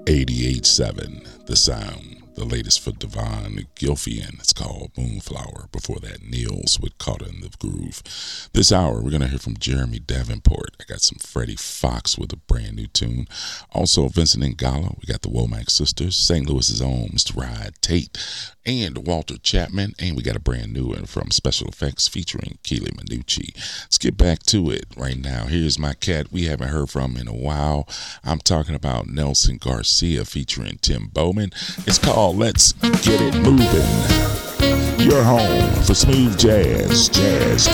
88.7 The Sound. The latest for Devon Gilfian. It's called Moonflower. Before that, Niels with Caught in the Groove. This hour, we're going to hear from Jeremy Davenport. I got some Freddie Fox with a brand new tune. Also, Vincent Ingala. We got the Womack Sisters. St. Louis's own Mr. Rod Tate. And Walter Chapman. And we got a brand new one from Special Effects featuring Keely Minucci. Let's get back to it right now. Here's my cat we haven't heard from in a while. I'm talking about Nelson Garcia featuring Tim Bowman. It's called Let's Get It Moving. You're home for smooth jazz, jazz